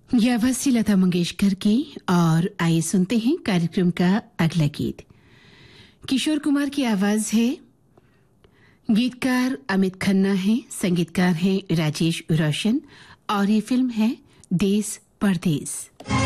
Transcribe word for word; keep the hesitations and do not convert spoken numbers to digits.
ये आवाज थी लता मंगेशकर की। और आइए सुनते हैं कार्यक्रम का अगला गीत। किशोर कुमार की आवाज है, गीतकार अमित खन्ना है, संगीतकार हैं राजेश रोशन और ये फिल्म है देश परदेश।